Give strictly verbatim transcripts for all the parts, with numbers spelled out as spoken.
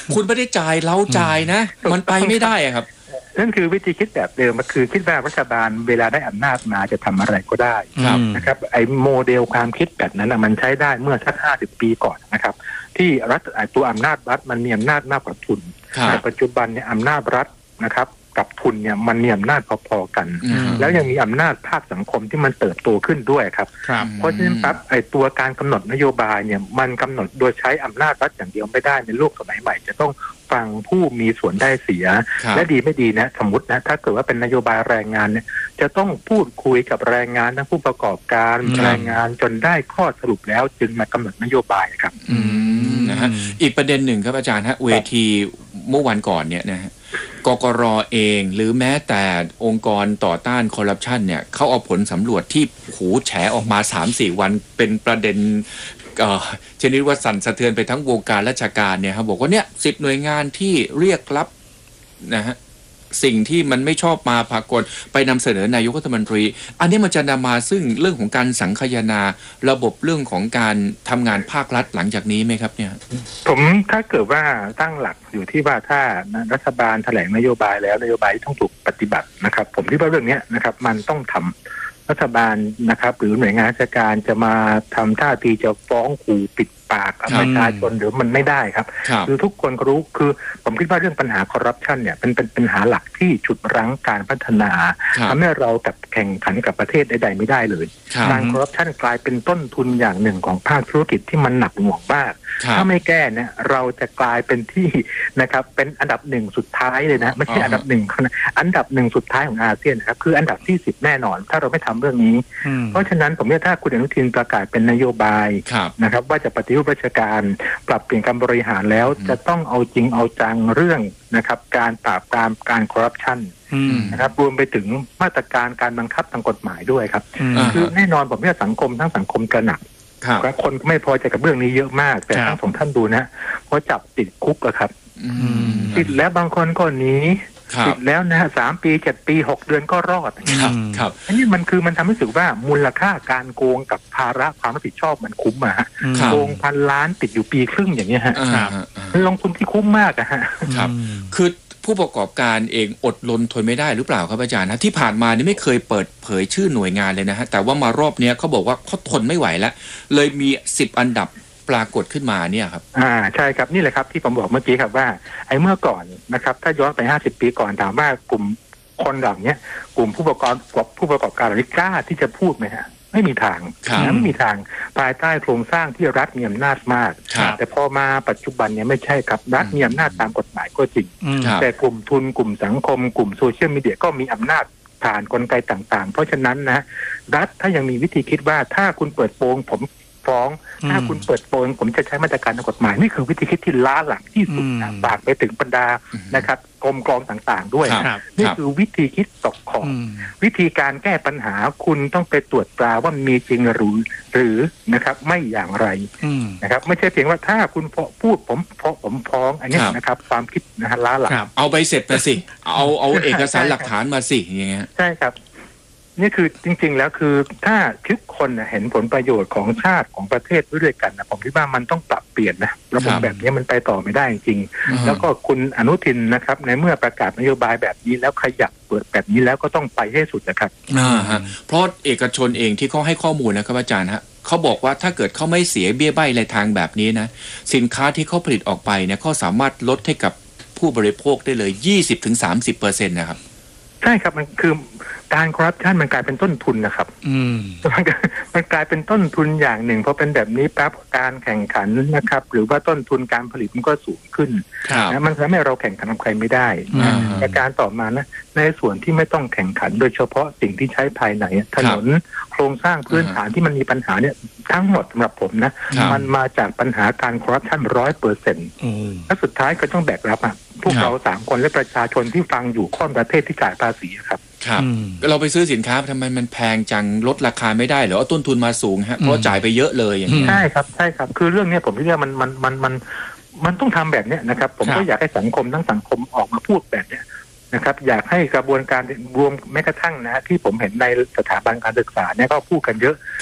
คุณไม่ได้จ่ายเราจ่ายนะมันไปไม่ได้อะครับนั่นคือวิธีคิดแบบเดิมมันคือคิดว่ารัฐบาลเวลาได้อำนาจมาจะทำอะไรก็ได้นะครับไอ้โมเดลความคิดแบบนั้นมันใช้ได้เมื่อสักห้าสิบปีก่อนนะครับที่รัฐตัวอำนาจรัฐมันมีอำนาจมากกว่าทุนแต่ปัจจุบันเนี่ยอำนาจรัฐนะครับกับทุนเนี่ยมันมีอำนาจพอๆกันแล้วยังมีอำนาจภาคสังคมที่มันเติบโตขึ้นด้วยครับเพราะฉะนั้นปั๊บไอ้ตัวการกำหนดนโยบายเนี่ยมันกำหนดโดยใช้อำนาจรัฐอย่างเดียวไม่ได้ในโลกสมัยใหม่จะต้องฟังผู้มีส่วนได้เสียและดีไม่ดีนะสมมตินะถ้าเกิดว่าเป็นนโยบายแรงงานเนี่ยจะต้องพูดคุยกับแรงงานทั้งผู้ประกอบการแรงงานจนได้ข้อสรุปแล้วจึงมากำหนดนโยบายครับอืมนะฮะอีกประเด็นหนึ่งครับอาจารย์ฮะเวทีเมื่อวันก่อนเนี่ยนะฮะกกร.เองหรือแม้แต่องค์กรต่อต้านคอร์รัปชันเนี่ยเขาเอาผลสำรวจที่หูแฉออกมา สามสี่ วันเป็นประเด็นเอ่อชนิดว่าสั่นสะเทือนไปทั้งวงการราชการเนี่ยครับบอกว่าเนี่ยสิบหน่วยงานที่เรียกรับนะฮะสิ่งที่มันไม่ชอบมาพากลไปนำเสนอนายกรัฐมนตรีอันนี้มันจะนำมาซึ่งเรื่องของการสังคายนาระบบเรื่องของการทำงานภาครัฐหลังจากนี้ไหมครับเนี่ยผมถ้าเกิดว่าตั้งหลักอยู่ที่ว่าถ้ารัฐบาลแถลงนโยบายแล้วนโยบายต้องถูกปฏิบัตินะครับผมคิดว่าเรื่องนี้นะครับมันต้องทำรัฐบาลนะครับหรือหน่วยงานราชการจะมาทำท่าทีจะฟ้องขู่ปิดปากประชาชนหรือมันไม่ได้ครับคือทุกคนรู้คือผมคิดว่าเรื่องปัญหาคอร์รัปชันเนี่ยเป็นเป็นปัญหาหลักที่ฉุดรั้งการพัฒนาทำให้เรากับแข่งขันกับประเทศใดๆไม่ได้เลยการคอร์รัปชันกลายเป็นต้นทุนอย่างหนึ่งของภาคธุรกิจที่มันหนักหน่วงมากถ้าไม่แก้เนี่ยเราจะกลายเป็นที่นะครับเป็นอันดับหนึ่งสุดท้ายเลยนะไม่ใช่อันดับหนึ่งอันดับหนึ่งสุดท้ายของอาเซียนนะครับคืออันดับที่สิบแน่นอนถ้าเราไม่ทำเรื่องนี้เพราะฉะนั้นผมเนี่ยถ้าคุณอนุทินประกาศเป็นนโยบายนะครับว่าจะปฏิรูปราชการปรับเปลี่ยนการบริหารแล้วจะต้องเอาจริงเอาจังเรื่องนะครับการปราบปรามการคอร์รัปชันนะครับรวมไปถึงมาตรการการบังคับทางกฎหมายด้วยครับคือแน่นอนผมว่าสังคมทั้งสังคมกระหนักและคนไม่พอใจกับเรื่องนี้เยอะมากแต่ทั้งสองท่านดูนะเพราะจับติดคุกอะครับติดแล้วบางคนก็หนีติดแล้วนะสามปีเจ็ดปีหกเดือนก็รอดครับอันนี้มันคือมันทำให้รู้สึกว่ามูลค่าการโกงกับภาระความรับผิดชอบมันคุ้มอะฮะโกงพันล้านติดอยู่ปีครึ่งอย่างเงี้ยฮะลงทุนที่คุ้มมากอะฮะครับคือผู้ประกอบการเองอดรนทนไม่ได้หรือเปล่าครับอาจารย์นะที่ผ่านมานี่ไม่เคยเปิดเผยชื่อหน่วยงานเลยนะฮะแต่ว่ามารอบนี้เขาบอกว่าเขาทนไม่ไหวแล้วเลยมีสิบอันดับปรากฏขึ้นมาเนี่ยครับอ่าใช่ครับนี่แหละครับที่ผมบอกเมื่อกี้ครับว่าไอ้เมื่อก่อนนะครับถ้าย้อนไปห้าสิบปีก่อนถามว่ากลุ่มคนเหล่านี้กลุ่มผู้ประกอบผู้ประกอบการเหล่านี้กล้าที่จะพูดไหมฮะไม่มีทางนะไม่มีทางภายใต้โครงสร้างที่รัฐมีอำนาจมากแต่พอมาปัจจุบันเนี่ยไม่ใช่ครับรัฐมีอำนาจตามกฎหมายก็จริงแต่กลุ่มทุนกลุ่มสังคมกลุ่มโซเชียลมีเดียก็มีอำนาจผ่านกลไกต่างๆเพราะฉะนั้นนะรัฐถ้ายังมีวิธีคิดว่าถ้าคุณเปิดโปงผมฟ้องถ้าคุณเปิดโปงผมจะใช้มาตรการทางกฎหมายนี่คือวิธีคิดที่ล้าหลังที่สุดนะฝากไปถึงบรรดานะครับกรมกองต่างๆด้วยนี่คือวิธีคิดตกของวิธีการแก้ปัญหาคุณต้องไปตรวจตราว่ามีจริงหรือหรือนะครับไม่อย่างไรนะครับไม่ใช่เพียงว่าถ้าคุณพูดผมผมฟ้องอันนี้นะครับความคิดนะฮะล้าหลังเอาไปเสร็จมาสิเอาเอาเอกสารหลักฐานมาสิอย่างเงี้ยใช่ครับนี่คือจริงๆแล้วคือถ้าทุกคนเห็นผลประโยชน์ของชาติของประเทศด้วยกันนะผมคิดว่ามันต้องปรับเปลี่ยนนะระบบแบบนี้มันไปต่อไม่ได้จริงแล้วก็คุณอนุทินนะครับในเมื่อประกาศนโยบายแบบนี้แล้วขยับเปิดแบบนี้แล้วก็ต้องไปให้สุดนะครับอ่าฮะเพราะเอกชนเองที่เขาให้ข้อมูลนะครับอาจารย์ฮะเขาบอกว่าถ้าเกิดเขาไม่เสียเบี้ยใบ้ในทางแบบนี้นะสินค้าที่เขาผลิตออกไปเนี่ยเขาสามารถลดให้กับผู้บริโภคได้เลย ยี่สิบถึงสามสิบเปอร์เซ็นต์ นะครับใช่ครับมันคือการคอร์รัปชันมันกลายเป็นต้นทุนนะครับมันมันกลายเป็นต้นทุนอย่างหนึ่งพอเป็นแบบนี้ปั๊บการแข่งขันนะครับหรือว่าต้นทุนการผลิตมันก็สูงขึ้นนะมันทำให้เราแข่งขันกับใครไม่ได้แต่การต่อมานะในส่วนที่ไม่ต้องแข่งขันโดยเฉพาะสิ่งที่ใช้ภายในถนนโครงสร้างพื้นฐานที่มันมีปัญหาเนี่ยทั้งหมดสำหรับผมนะมันมาจากปัญหาการคอร์รัปชันร้อยเปอร์เซ็นต์และสุดท้ายก็ต้องแบกรับอ่ะพวกเราสามคนและประชาชนที่ฟังอยู่ข้อนประเทศที่จ่ายภาษีครับครับเราไปซื้อสินค้าทำไมมันแพงจังลดราคาไม่ได้หรือว่าต้นทุนมาสูงฮะเพราะจ่ายไปเยอะเลยอย่างนี้ใช่ครับใช่ครับคือเรื่องนี้ผมคิดว่ามันมันมันมันมันต้องทำแบบนี้นะครับผมก็อยากให้สังคมทั้งสังคมออกมาพูดแบบนี้นะครับอยากให้กระบวนการรวมแม้กระทั่งนะที่ผมเห็นในสถาบันการศึกษาเนี่ยก็พูดกันเยอะ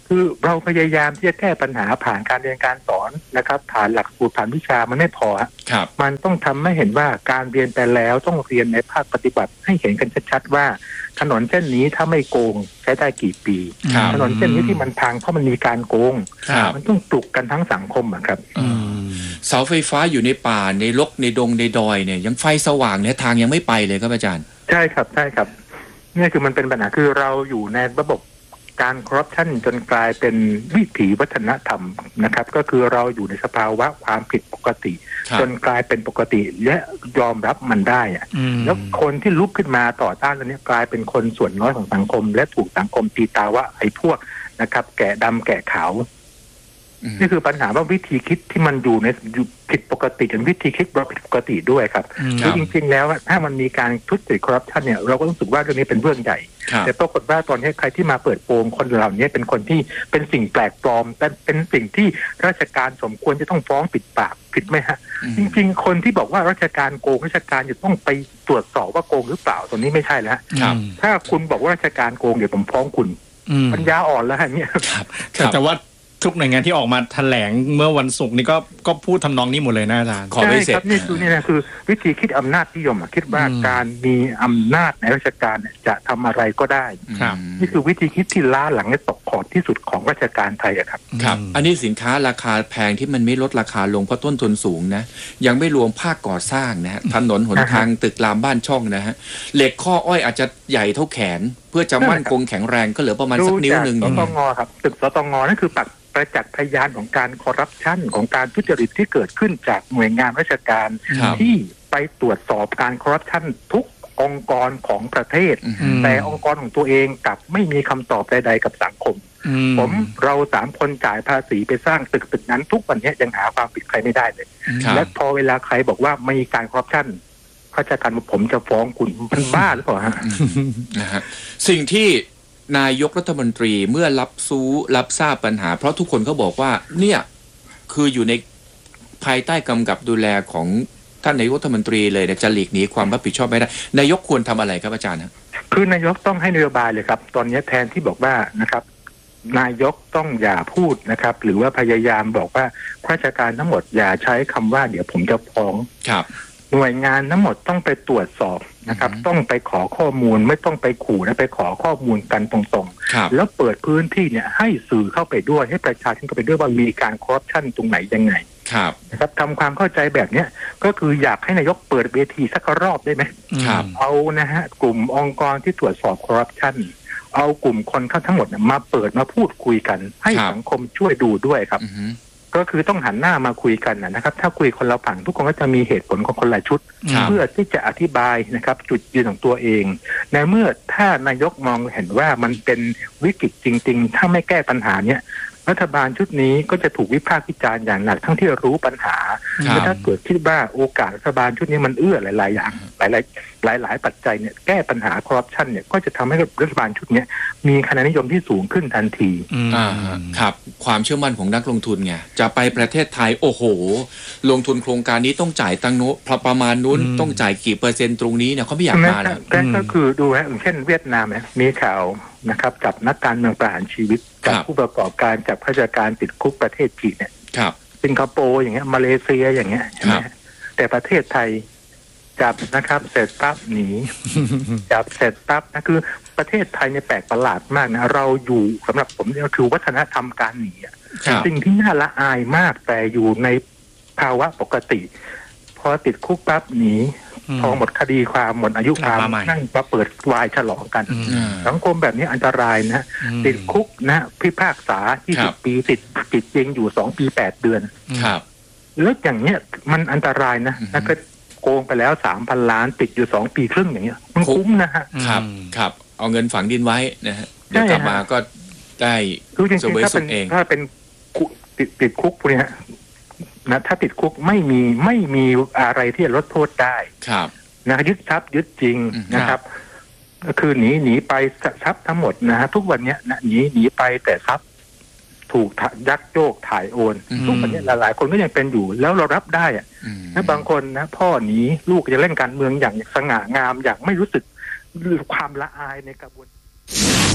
คือเราพยายามที่จะแก้ปัญหาผ่านการเรียนการสอนนะครับผ่านหลักสูตรผ่านวิชามันไม่พอครับมันต้องทำให้เห็นว่าการเรียนไปแล้วต้องเรียนในภาคปฏิบัติให้เห็นกันชัดๆว่าถนนเส้นนี้ถ้าไม่โกงใช้ได้กี่ปีถนนเส้นนี้ที่มันพังเพราะมันมีการโกงมันต้องปลุกกันทั้งสังคมครับเสาไฟฟ้าอยู่ในป่าในรกในดงในดอยเนี่ยยังไฟสว่างเนี่ยทางยังไม่ไปเลยครับอาจารย์ใช่ครับใช่ครับนี่คือมันเป็นปัญหาคือเราอยู่ในระบบการคอร์รัปชันจนกลายเป็นวิถีวัฒนธรรมนะครับก็คือเราอยู่ในสภาวะความผิดปกติจนกลายเป็นปกติและยอมรับมันได้อะแล้วคนที่ลุกขึ้นมาต่อต้านตรงนี้กลายเป็นคนส่วนน้อยของสังคมและถูกสังคมตีตาว่าไอ้พวกนะครับแก่ดำแก่ขาวนี่คือปัญหาว่าวิธีคิดที่มันอยู่ในผิดปกติจนวิธีคิดเราผิดปกติด้วยครับคือจริงๆแล้วถ้ามันมีการทุจริตคอร์รัปชันเนี่ยเราก็รู้สึกว่าเรื่องนี้เป็นเรื่องใหญ่แต่ปรากฏว่าตอนนี้ใครที่มาเปิดโปงคนเหล่านี้เป็นคนที่เป็นสิ่งแปลกปลอมแต่เป็นสิ่งที่ราชการสมควรจะต้องฟ้องปิดปากผิดไหมฮะจริงๆคนที่บอกว่าราชการโกงราชการจะต้องไปตรวจสอบว่าโกงหรือเปล่าตรงนี้ไม่ใช่แล้วถ้าคุณบอกว่าราชการโกงเดี๋ยวผมฟ้องคุณปัญญาอ่อนแล้วฮะเนี่ยแต่ว่าทุกหน่วยงานที่ออกมาแถลงเมื่อวันศุกร์นี้ก็ก็พูดทำนองนี้หมดเลยนะอาจารย์ใช่ครับนี่คือนี่นะคือวิธีคิดอำนาจนิยมคิดว่าการมีอำนาจในราชการจะทำอะไรก็ได้นี่คือวิธีคิดที่ล้าหลังและตกขอดที่สุดของราชการไทยครับครับอันนี้สินค้าราคาแพงที่มันไม่ลดราคาลงเพราะต้นทุนสูงนะยังไม่รวมภาคก่อสร้างนะฮะถนนหนทางตึกรามบ้านช่องนะฮะเหล็กข้ออ้อยอาจจะใหญ่เท่าแขนเพื่อจะมั่นคงแข็งแรงก็เหลือประมาณสักนิ้วนึงสตงครับตึกสตงนั่นคือปักประจักษ์พยานของการคอร์รัปชันของการทุจริตที่เกิดขึ้นจากหน่วยงานราชการที่ไปตรวจสอบการคอร์รัปชันทุกองค์กรของประเทศแต่องค์กรของตัวเองกลับไม่มีคำตอบใดๆกับสังคมผมเราสามคนจ่ายภาษีไปสร้างตึกตึกนั้นทุกวันนี้ยังหาความผิดใครไม่ได้เลยและพอเวลาใครบอกว่ามีการคอร์รัปชันราชการผมจะฟ้องคุณมันบ้าหรือเปล่าฮะนะฮะสิ่งที่นายกรัฐมนตรีเมื่อรับรู้รับทราบปัญหาเพราะทุกคนเขาบอกว่าเนี่ยคืออยู่ในภายใต้กำกับดูแลของท่านนายกรัฐมนตรีเลยจะหลีกหนีความรับผิดชอบไม่ได้นายกควรทำอะไรครับอาจารย์ครับคือนายกต้องให้นโยบายเลยครับตอนนี้แทนที่บอกว่านะครับนายกต้องอย่าพูดนะครับหรือว่าพยายามบอกว่าราชการทั้งหมดอย่าใช้คำว่าเดี๋ยวผมจะฟ้องครับหน่วยงานทั้งหมดต้องไปตรวจสอบนะครับต้องไปขอข้อมูลไม่ต้องไปขู่นะไปขอข้อมูลกันตรงๆแล้วเปิดพื้นที่เนี่ยให้สื่อเข้าไปด้วยให้ประชาชนเข้าไปด้วยว่ามีการคอร์รัปชันตรงไหนยังไงนะครับทำความเข้าใจแบบนี้ก็คืออยากให้นายกเปิดเวทีสักรอบได้ไหมเอานะฮะกลุ่มองค์กรที่ตรวจสอบคอร์รัปชันเอากลุ่มคนเข้าทั้งหมดมาเปิดมาพูดคุยกันให้สังคมช่วยดูด้วยครับก็คือต้องหันหน้ามาคุยกันนะครับถ้าคุยคนละฝั่งทุกคนก็จะมีเหตุผลของคนละชุดเพื่อที่จะอธิบายนะครับจุดยืนของตัวเองในเมื่อถ้านายกมองเห็นว่ามันเป็นวิกฤตจริงๆถ้าไม่แก้ปัญหาเนี้ยรัฐบาลชุดนี้ก็จะถูกวิพากษ์วิจารณ์อย่างหนักทั้งที่รู้ปัญหาและถ้าเกิดคิดว่าโอกาสรัฐบาลชุดนี้มันเอื้อหลายๆอย่างหลายๆหลายๆปัจจัยเนี่ยแก้ปัญหาคอร์รัปชันเนี่ยก็จะทำให้รัฐบาลชุดนี้มีคะแนนนิยมที่สูงขึ้นทันทีอ่าครับความเชื่อมั่นของนักลงทุนไงจะไปประเทศไทยโอ้โหลงทุนโครงการนี้ต้องจ่ายตังโน้ประมาณนู้นต้องจ่ายกี่เปอร์เซ็นต์ตรงนี้เนี่ยเขาไม่อยากมาแล้วก็คือดูฮะอย่างเช่นเวียดนามเนี่ยมีข่าวนะครับจับนักการเมืองประหารชีวิตจับผู้ประกอบการจับข้าราชการติดคุกประเทศจีนเนี่ยสิงคโปร์อย่างเงี้ยมาเลเซียอย่างเงี้ยใช่ไหมแต่ประเทศไทยจับนะครับเสร็จปั๊บหนีจับเสร็จปั๊บนะคือประเทศไทยเนี่ยแปลกประหลาดมากนะเราอยู่สำหรับผมเนี่ยคือวัฒนธรรมการหนีสิ่งที่น่าละอายมากแต่อยู่ในภาวะปกติพอติดคุกปั๊บหนีพอหมดคดีความหมดอายุความนั่งมาเปิดวายฉลองกันสังคมแบบนี้อันตรายนะติดคุกนะพิพากษายี่สิบปีติดติดจริงอยู่สองปีแปดเดือนครับแล้วอย่างเนี้ยมันอันตรายนะแล้วก็โกงไปแล้วสามพันล้านติดอยู่สองปีครึ่งอย่างเงี้ยมันคุ้มนะฮะครับครับเอาเงินฝังดินไว้นะฮะเดี๋ยวกลับมาก็ได้สวยสุขเองถ้าเป็นติดติดคุกพวกนี้นะถ้าติดคุกไม่มีไม่มีอะไรที่จะลดโทษได้ครับนะยึดทรัพย์ยึดจริงนะครับก็คือหนีหนีไปทรัพย์ทั้งหมดนะฮะทุกวันนี้นะหนีหนีไปแต่ทรัพย์ถูกยักโยกถ่ายโอนทุกวันนี้หลายๆคนก็ยังเป็นอยู่แล้วเรารับได้อะนะบางคนนะพ่อหนีลูกจะเล่นการเมืองอย่างสง่างามอย่างไม่รู้สึกความละอายในกระบวน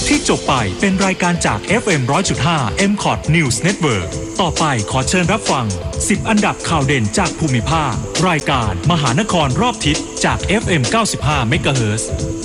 ที่จบไปเป็นรายการจาก เอฟ เอ็ม หนึ่งร้อยจุดห้า เอ็ม คอท News Network ต่อไปขอเชิญรับฟังสิบอันดับข่าวเด่นจากภูมิภาครายการมหานครรอบทิศจาก เอฟ เอ็ม เก้าสิบห้า เมกะเฮิรตซ์